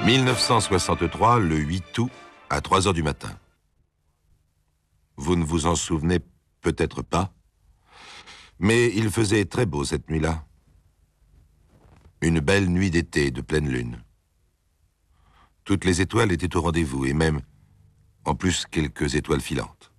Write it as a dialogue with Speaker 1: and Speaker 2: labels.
Speaker 1: 1963, le 8 août, à 3 heures du matin. Vous ne vous en souvenez peut-être pas, mais il faisait très beau cette nuit-là. Une belle nuit d'été de pleine lune. Toutes les étoiles étaient au rendez-vous, et même, en plus, quelques étoiles filantes.